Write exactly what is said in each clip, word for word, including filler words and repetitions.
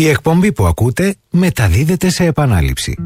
Η εκπομπή που ακούτε μεταδίδεται σε επανάληψη.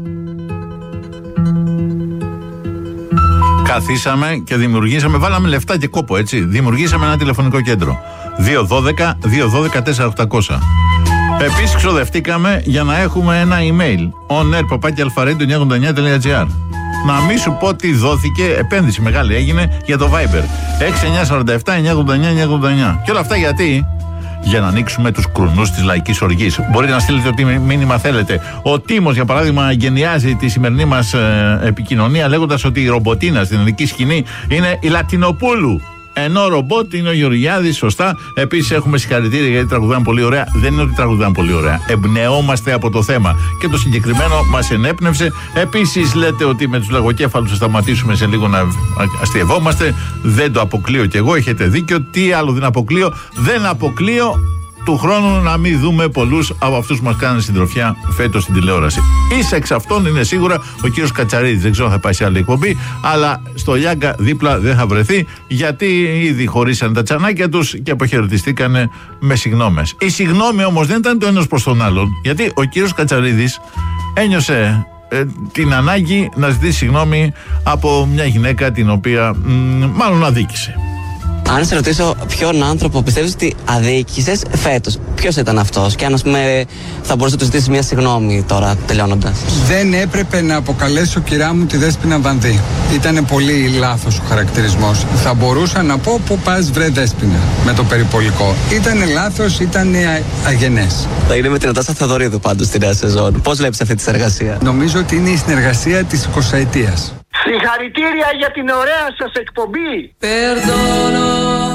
Καθίσαμε και δημιουργήσαμε, βάλαμε λεφτά και κόπο, έτσι. Δημιουργήσαμε ένα τηλεφωνικό κέντρο. δύο δώδεκα δύο δώδεκα τέσσερα οκτακόσια. Επίσης ξοδευτήκαμε για να έχουμε ένα email. onair παπάκι αλφαρέντιο εννιακόσια ογδόντα εννιά τελεία τζι άρ. Να μην σου πω τι δόθηκε, επένδυση μεγάλη έγινε για το Viber. έξι εννιά τέσσερα επτά εννιακόσια ογδόντα εννιά εννιακόσια ογδόντα εννιά. Και όλα αυτά γιατί? Για να ανοίξουμε τους κρουνούς της λαϊκής οργής. Μπορείτε να στείλετε ό,τι μήνυμα θέλετε. Ο Τίμος, για παράδειγμα, γενιάζει τη σημερινή μας ε, επικοινωνία λέγοντας ότι η ρομποτίνα στην ελληνική σκηνή είναι η Λατινοπούλου. Ενώ ρομπότ είναι ο Γεωργιάδης, σωστά. Επίσης έχουμε συγχαρητήρια γιατί τραγουδάνε πολύ ωραία. Δεν είναι ότι τραγουδάνε πολύ ωραία. Εμπνεόμαστε από το θέμα. Και το συγκεκριμένο μας ενέπνευσε. Επίσης λέτε ότι με τους λαγοκέφαλους θα σταματήσουμε σε λίγο να αστειευόμαστε. Δεν το αποκλείω κι εγώ. Έχετε δίκιο. Τι άλλο δεν αποκλείω? Δεν αποκλείω του χρόνου να μην δούμε πολλούς από αυτούς που μας κάνουν συντροφιά φέτος στην τηλεόραση. Ίσα εξ αυτών είναι σίγουρα ο κύριος Κατσαρίδης. Δεν ξέρω αν θα πάει σε άλλη εκπομπή, αλλά στο Λιάγκα δίπλα δεν θα βρεθεί, γιατί ήδη χωρίσαν τα τσανάκια τους και αποχαιρετιστήκανε με συγγνώμες. Η συγγνώμη όμως δεν ήταν το ένας προς τον άλλον, γιατί ο κύριος Κατσαρίδης ένιωσε ε, την ανάγκη να ζητήσει συγγνώμη από μια γυναίκα την οποία μ, μάλλον αδίκησε. Αν σε ρωτήσω ποιον άνθρωπο πιστεύεις ότι αδίκησες φέτος, ποιος ήταν αυτός? Και αν, ας πούμε, θα μπορούσε να του ζητήσει μια συγγνώμη τώρα, τελειώνοντας. Δεν έπρεπε να αποκαλέσω, κυρά μου, τη Δέσποινα Βανδύ. Ήτανε πολύ λάθος ο χαρακτηρισμός. Θα μπορούσα να πω πού πας βρε Δέσποινα με το περιπολικό. Ήτανε λάθος, ήτανε αγενές. Θα είναι με την Νατάσα Θεοδωρίδου πάντως στη νέα σεζόν. Πώς βλέπεις αυτή τη συνεργασία? Νομίζω ότι είναι η συνεργασία της εικοσαετίας. Συγχαρητήρια για την ωραία σας εκπομπή. Περδώνω,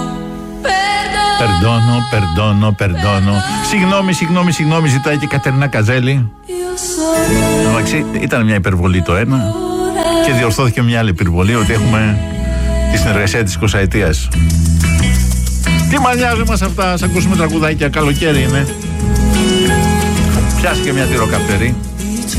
περδώνω, περδώνω. Συγγνώμη, συγγνώμη, συγγνώμη, ζητάει και η Κατερίνα Καζέλη. Εντάξει, ήταν μια υπερβολή το ένα και διορθώθηκε μια άλλη υπερβολή, ότι έχουμε τη συνεργασία της εικοσαετίας. Τι μας νοιάζουν μας αυτά, ας ακούσουμε τραγουδάκια, καλοκαίρι είναι. Πιάσε και μια τυροκαυτερή.